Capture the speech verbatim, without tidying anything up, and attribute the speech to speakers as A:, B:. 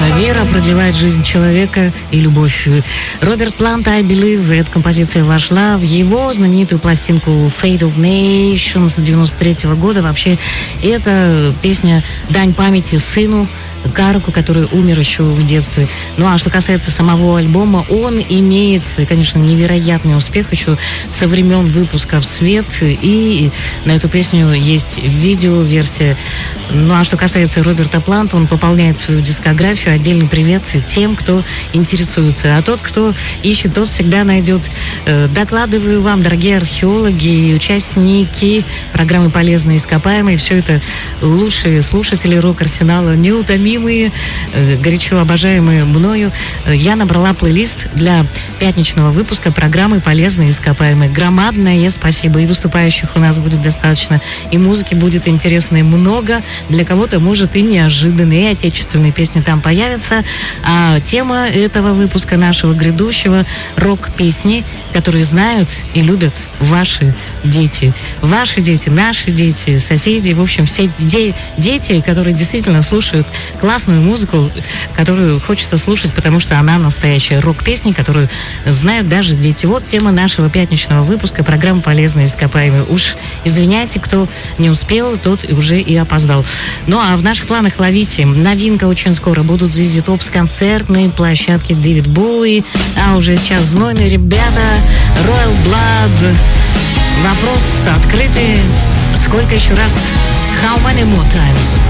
A: Вера продлевает жизнь человека и любовь. Роберт Плант, I Believe, эта композиция вошла в его знаменитую пластинку Fate of Nations девяносто третьего года. Вообще, это песня «Дань памяти сыну» Карку, который умер еще в детстве. Ну а что касается самого альбома, он имеет, конечно, невероятный успех еще со времен выпуска в свет, и на эту песню есть видео-версия. Ну а что касается Роберта Планта, он пополняет свою дискографию. Отдельный привет тем, кто интересуется. А тот, кто ищет, тот всегда найдет. Докладываю вам, дорогие археологи и участники программы «Полезные ископаемые». Все это лучшие слушатели рок-арсенала, неутомимые, горячо обожаемые мною. Я набрала плейлист для пятничного выпуска программы «Полезные ископаемые». Громадное спасибо. И выступающих у нас будет достаточно, и музыки будет интересной много. Для кого-то, может, и неожиданные, и отечественные песни там появятся. А тема этого выпуска нашего грядущего — рок-песни, которые знают и любят ваши дети. Ваши дети, наши дети, соседи, в общем, все де- дети, которые действительно слушают классную музыку, которую хочется слушать, потому что она настоящая. Рок-песни, которую знают даже дети. Вот тема нашего пятничного выпуска программы «Полезные ископаемые». Уж извиняйте, кто не успел, тот уже и опоздал. Ну а в наших планах ловите. Новинка очень скоро. Будут зэ зэ Топ с концертной площадки Дэвид Боуи. А уже сейчас знойные ребята Royal Blood. Вопрос открытый. Сколько еще раз? How many more times?